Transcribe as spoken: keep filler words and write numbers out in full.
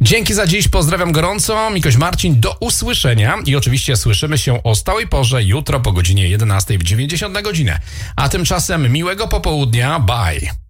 Dzięki za dziś, pozdrawiam gorąco, Mikoś Marcin, do usłyszenia i oczywiście słyszymy się o stałej porze jutro po godzinie jedenastej w dziewięćdziesiątą godzinę. A tymczasem miłego popołudnia, bye!